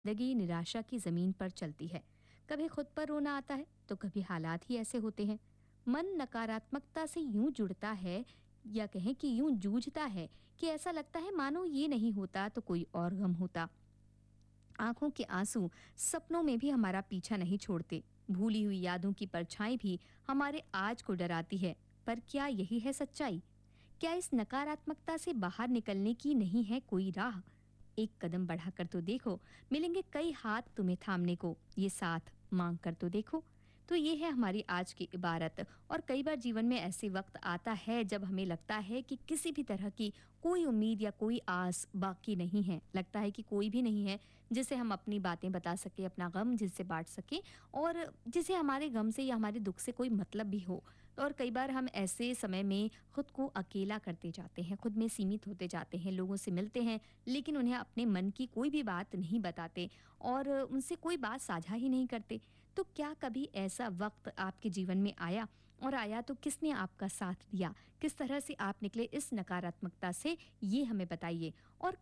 जिंदगी निराशा की जमीन पर चलती है। कभी खुद पर रोना आता है तो कभी हालात ही ऐसे होते हैं। मन नकारात्मकता से यूं जुड़ता है या कहें कि यूं जूझता है कि ऐसा लगता है मानो ये नहीं होता तो कोई और गम होता। आंखों के आंसू सपनों में भी हमारा पीछा नहीं छोड़ते। भूली हुई यादों की परछाई भी हमारे आज को डराती है। पर क्या यही है सच्चाई? क्या इस नकारात्मकता से बाहर निकलने की नहीं है कोई राह? एक कदम बढ़ाकर तो देखो, मिलेंगे कई हाथ तुम्हें थामने को, ये साथ मांग कर तो देखो। तो ये है हमारी आज की इबारत। और कई बार जीवन में ऐसे वक्त आता है जब हमें लगता है कि किसी भी तरह की कोई उम्मीद या कोई आस बाकी नहीं है। लगता है कि कोई भी नहीं है जिसे हम अपनी बातें बता सके, अपना गम जिससे बांट सके, और जिसे हमारे गम से या हमारे दुख से कोई मतलब भी हो। और कई बार हम ऐसे समय में खुद को अकेला करते जाते हैं, खुद में सीमित होते जाते हैं, लोगों से मिलते हैं लेकिन उन्हें अपने मन की कोई भी बात नहीं बताते और उनसे कोई बात साझा ही नहीं करते। तो क्या कभी ऐसा वक्त आपके जीवन में आया, और आया तो किसने आपका साथ दिया? किस तरह से आप निकले इस नकारात्मकता से, ये हमें बताइए। और